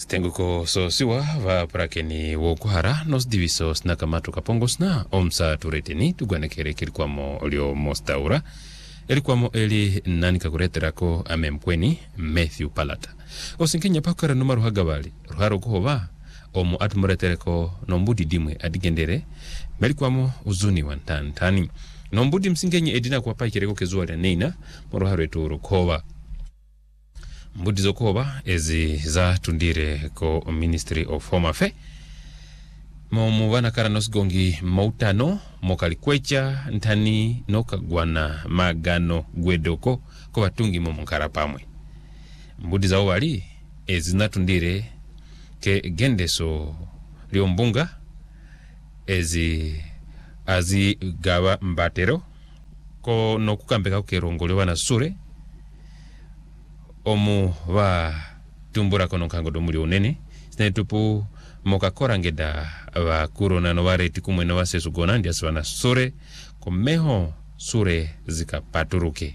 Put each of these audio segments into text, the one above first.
Tenguko so siwa va prakeni wokuhara nos divisos na kamatu kapongos na omsa tureteni tugwanekere kilikuamo olio mostaura elikuamo eli nani kakureterako amempweni Matthew Palata osinkenya pakara numaru hagabali ruharo kuhova omu atumuretereko nombudi dimwe adigendere melikuamo uzuni wantantani nombudi msingenye edina kwa paikireko kezuwa la neina moruharo eturu kuhova mbudi zokoba ezi za tundire ko Ministry of Home Affairs momu wana karanos gongi mautano mokalikwecha ntani nokagwana magano gwedoko ko batungi mu munkara pamwe mbudi za wali ezi natundire ke gendeso liombunga ezi azi gawa mbatero ko nokukambeka kukerongolewa na sure omu wa tumbura kono kango do muri unene sinetupu mokakora ngeda wa kurona no wareti kumwe no wasesu gonandi aswana sure komeho sure zikapaturuke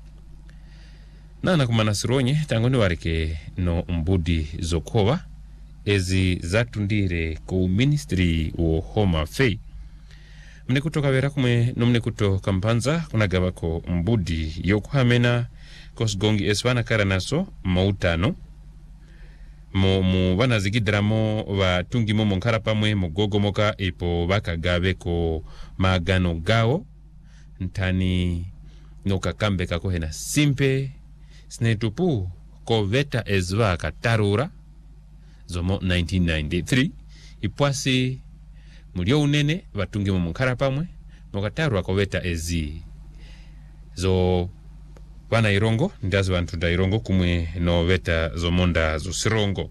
nana kumana sironye tangoni warike no mbudi zokowa ezi zatundire ko Ministry of Home Affairs mne kutoka vera kumwe no mne kutoka Mpanza kunagaba ko mbudi yokuhamena kosgongi eswana karanaso mautano mu bana zigidramo batungi mu munkara pamwe mugogo moka ipo bakagabe ko magano gao ntani nokakambe kako hena simpe snetupu ko veta ezwa katarura zomo 1993 ipwasi mulio unene batungi mu munkara pamwe nokatarura ko veta ezi zo bana irongo ndazo bantu da irongo kumwe no veta zomonda zo sirongo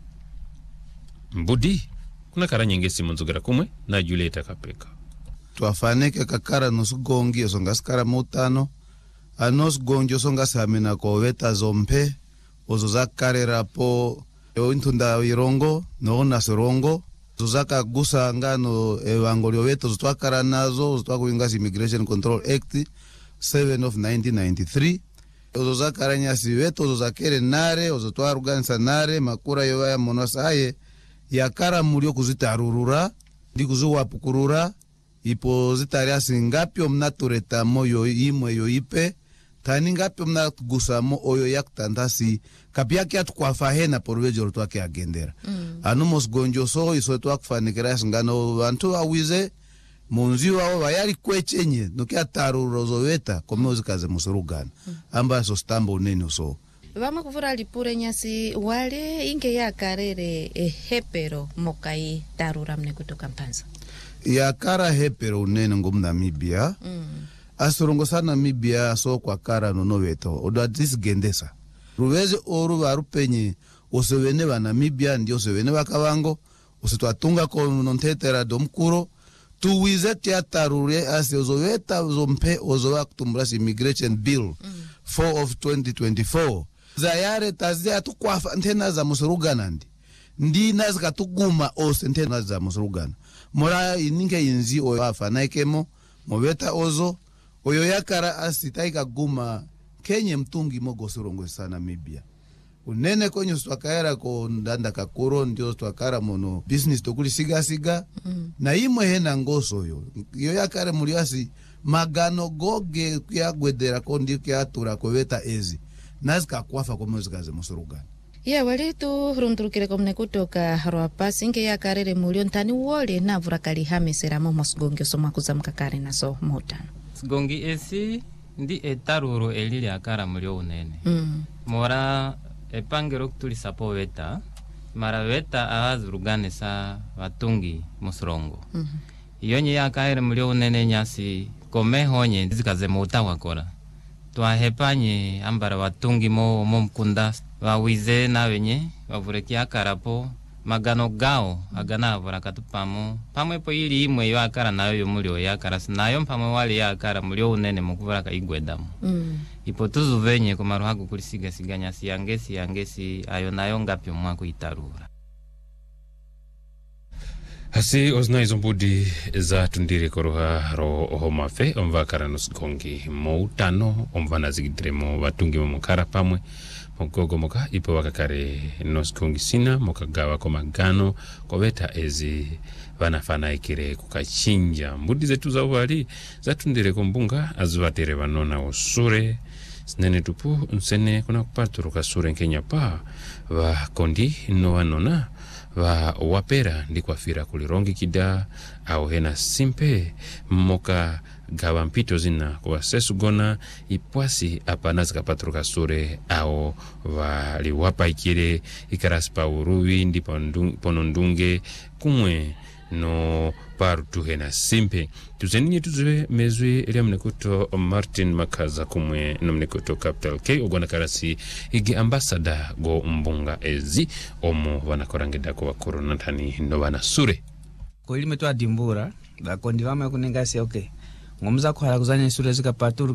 mbudi kuna karanyengesi munzugara kumwe na Julieta Kapeka twafaneke kakara nosugongi osongaskara mutano anosgongi osongasamina ko veta zompe ozozakarera po intunda irongo no na sirongo zozaka gusa ngano evangolio veto zotwakara nazo zotwakuingasi Immigration Control Act 7 of 1993 ozoza karanya siweto ozoza kere nare ozotwa ruganisa nare makura yoba ya monosaye yakara mulio kuzitarurura ndi kuzuwa pukurura ipo zitaria singapi omnatureta moyo imwe yo ipe tani ngapi omnagusamo oyo yaktandasi kapia kia tukwafahena porvejo rutwa ke agendera anumos gonjo so iso twa kufanikira singano bantu awize munzi wao bayari kwechenye nokia taruro zoweta komeo zikaze musurugana amba so stambo nene so vama kuvura lipure nyasi wale inge ya karere hepero mokai tarura mne kutoka Mpanza ya kara hepero unene ngom Namibia asurungo sana Namibia so kwa kara nono weto odo gendesa ruweze oru warupenye osewene wa Namibia ndio osewene wa Kavango ositwatunga ko nontetera domkuro tuwize tiatarure asi ozoweta zompe ozowa kutumbrasi Immigration Bill 4 of 2024 zayare tazia tukwafa ntena za musurugana ndi nazika tuguma ose ntena za musurugana mora ininge inzi owafa naikemo moweta ozo oyo yakara asi taika guma kenye mtungi mogo surongo sana Namibia unene konyo swakaera ko ndanda kakuro ndio swakara mono business tokuli siga na imwe hena ngoso yo yakare muliasi magano goge ya gwedera ko ndio kya tura ko veta ezi nazika kwafa ko muzikaze musurugana ya walitu runturukire komne kutoka harwapa singe yakarere mulio ntani wole na vurakali hamesera mo mosgongi so makuza mkakare naso motano sgongi esi ndi etaruro elili akara mulio unene mora epangero kutulisa po veta mara veta ahazurugane sa watungi musurongo iyonye yakaere mulio unene nyasi kome honye zikaze mouta wakora tuahepanye ambara watungi mo mkunda wawize na wenye wavureki akarapo magano gao agana avura katupamo pamwe po ili imwe yo akara nayo yomulio yakara sinayo mpamwe wali yakara mulio unene mukuvura kaigwedamu ipo tuzu venye kumaru haku kulisiga siganya siyangesi ayo nayo ngapi mwaku itarura hasi oznaizo mbudi za tundiri koroha ro Home Affairs omva karanos gongi moutano omva nazigidremo watungi mumukara pamwe mogogo moka ipo wakakare noskungisina mokagawa kwa magano kwa weta ezi vanafana ikire kukachinja mbudi zetu za uwali zatundire kumbunga azuwatere vanona osure sinene tupu nsene kuna kupaturuka sure nkenya pa wa kondi no wanona wa wapera ndikwafira kulirongi kida au hena simpe moka gawa mpito zina kwa sesu gona ipwasi apana zikapatruka sure au waliwapa ikire ikaraspa uruwi ndi ponondunge kumwe no parutu hena simpe tuzeninye tuzewe mezwe elia mnekuto Martin Makaza kumwe no mnekuto Capital K ogwana karasi igi ambasada go mbunga ezi omo wanakorangeda kwa corona tani no wana sure ko ilime to adimbura da kondivama kunengasi okay ngomza kwa kuzanya sure zikapaturu